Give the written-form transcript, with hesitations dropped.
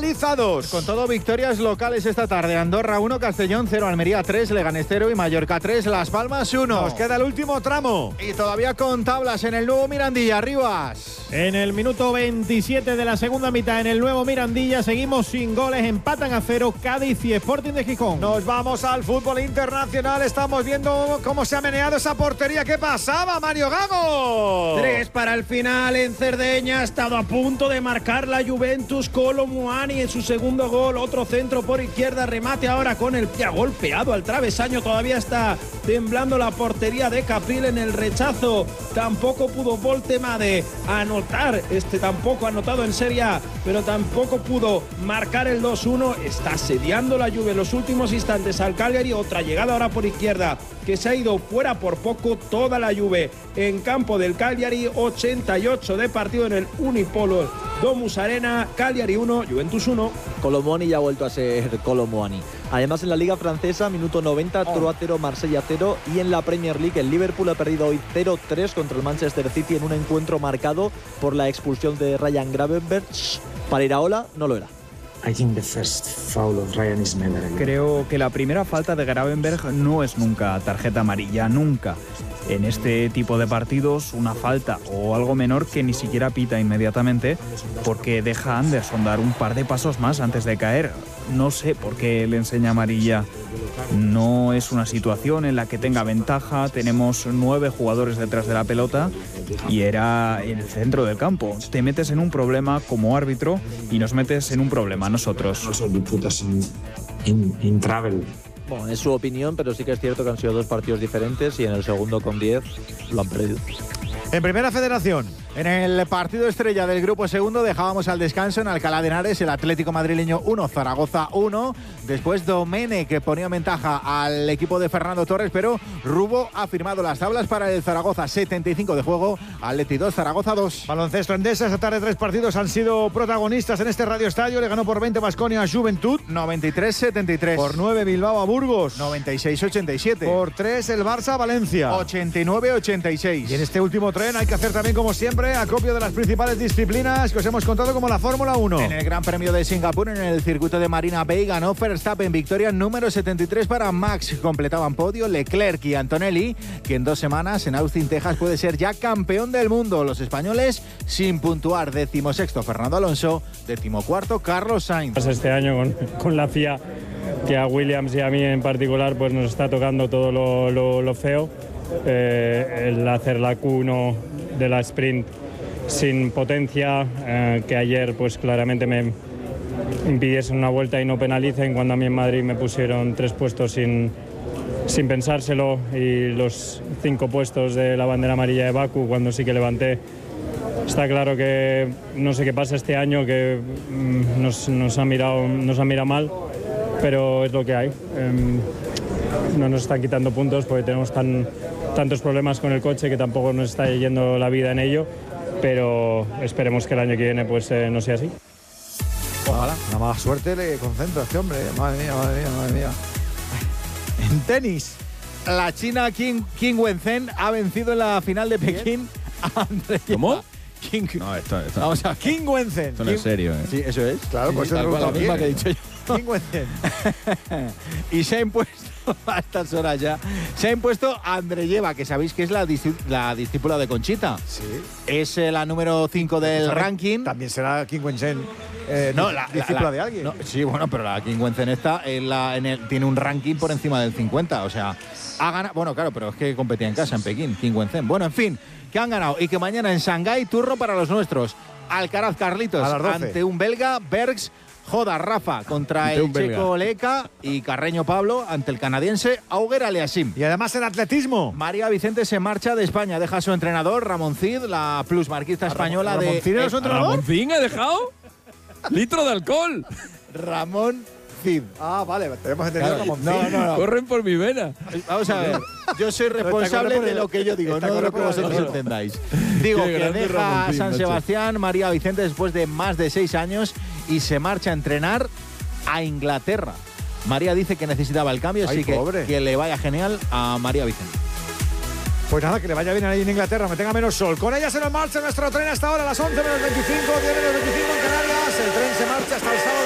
finalizados. Con todo, victorias locales esta tarde. Andorra 1, Castellón 0, Almería 3, Leganés 0 y Mallorca 3, Las Palmas 1. Nos queda el último tramo. Y todavía con tablas en el nuevo Mirandilla. Rivas. En el minuto 27 de la segunda mitad, en el nuevo Mirandilla, seguimos sin goles. Empatan a 0 Cádiz y Sporting de Gijón. Nos vamos al fútbol internacional. Estamos viendo cómo se ha meneado esa portería. ¿Qué pasaba, Mario Gago? 3 para el final en Cerdeña. Ha estado a punto de marcar la Juventus. Kolo Muani en su segundo gol. Otro centro por izquierda. Remate ahora con el pie golpeado al travesaño. Todavía está temblando la portería de Capril en el rechazo. Tampoco pudo Voltemade anotar. Tampoco ha anotado en Serie A, pero tampoco pudo marcar el 2-1. Está asediando la Juve en los últimos instantes al Cagliari. Otra llegada ahora por izquierda que se ha ido fuera por poco. Toda la Juve en campo del Cagliari. 88 de partido en el Unipolo Domus Arena. Cagliari 1, Juventus 1. Kolo Muani ya ha vuelto a ser Kolo Muani. Además, en la Liga Francesa, minuto 90, Troyes 0, Marsella 0. Y en la Premier League, el Liverpool ha perdido hoy 0-3 contra el Manchester City en un encuentro marcado por la expulsión de Ryan Gravenberch. Para Iraola, no lo era. Creo que la primera falta de Gravenberch no es nunca tarjeta amarilla, nunca. En este tipo de partidos, una falta o algo menor que ni siquiera pita inmediatamente porque deja a Anderson dar un par de pasos más antes de caer. No sé por qué le enseña amarilla. No es una situación en la que tenga ventaja. Tenemos 9 jugadores detrás de la pelota y era en el centro del campo. Te metes en un problema como árbitro y nos metes en un problema nosotros. Bueno, es su opinión, pero sí que es cierto que han sido 2 partidos diferentes y en el segundo con 10 lo han perdido. En Primera Federación. En el partido estrella del grupo segundo dejábamos al descanso en Alcalá de Henares el Atlético madrileño 1, Zaragoza 1. Después Domene, que ponía en ventaja al equipo de Fernando Torres, pero Rubo ha firmado las tablas para el Zaragoza. 75 de juego, Atleti 2, Zaragoza 2. Baloncesto Endesa. Esta tarde 3 partidos han sido protagonistas en este Radio Estadio. Le ganó por 20 Baskonia a Juventud. 93-73. Por 9 Bilbao a Burgos. 96-87. Por 3 el Barça a Valencia. 89-86. Y en este último tren hay que hacer también, como siempre, acopio de las principales disciplinas que os hemos contado, como la Fórmula 1. En el Gran Premio de Singapur, en el circuito de Marina Bay, ganó Verstappen. Victoria número 73 para Max. Completaban podio Leclerc y Antonelli, que en 2 semanas en Austin, Texas, puede ser ya campeón del mundo. Los españoles sin puntuar. 16º Fernando Alonso, 14º Carlos Sainz. Este año con la FIA, que a Williams y a mí en particular pues nos está tocando todo lo feo. El hacer la Q1 de la sprint sin potencia, que ayer pues claramente me impidiesen una vuelta y no penalicen, cuando a mí en Madrid me pusieron 3 puestos sin pensárselo, y los 5 puestos de la bandera amarilla de Bakú cuando sí que levanté. Está claro que no sé qué pasa este año, que nos han mirado mal, pero es lo que hay. No nos están quitando puntos porque tenemos tantos problemas con el coche que tampoco nos está yendo la vida en ello, pero esperemos que el año que viene pues no sea así. Ojalá. Una mala suerte le concentra este hombre. Madre mía. En tenis. La china Qin Wenzen ha vencido en la final de Pekín a Andrei. ¿Cómo? No, esto. Vamos a Qin Wenzen. Esto no es serio, ¿eh? Sí, eso es. Claro, pues tal cual, la misma que he dicho yo. Qin Wenzen. Y se ha impuesto a estas horas ya. Se ha impuesto Andreyeva, que sabéis que es la discípula de Conchita. Sí. Es la número 5 del ranking. También será Qin Wenzen. Discípula de alguien. No, sí, bueno, pero la Qin Wenzen esta tiene un ranking por encima del 50. O sea, ha ganado. Bueno, claro, pero es que competía en casa en Pekín, Qin Wenzen. Bueno, en fin, que han ganado y que mañana en Shanghái, turno para los nuestros. Alcaraz Carlitos a las 12. Ante un belga, Bergs. Joda Rafa contra el checo Leka y Carreño Pablo ante el canadiense Auger Aliassime. Y además en atletismo. María Vicente se marcha de España, deja a su entrenador Ramón Cid, la plusmarquista española de... ¿Ramón Cid era su entrenador? ¿Ramón Cid ha dejado? ¡Litro de alcohol! Ramón Cid. Ah, vale, tenemos entendido Ramón Cid. No. Corren por mi vena. Vamos a ver, yo soy responsable de lo que yo digo, no de lo que vosotros entendáis. Digo que deja a San Sebastián María Vicente después de más de 6 años y se marcha a entrenar a Inglaterra. María dice que necesitaba el cambio, así que le vaya genial a María Vicente. Pues nada, que le vaya bien ahí en Inglaterra, me tenga menos sol. Con ella se nos marcha nuestro tren hasta ahora a las 11:25, 10:25 en Canarias. El tren se marcha hasta el sábado.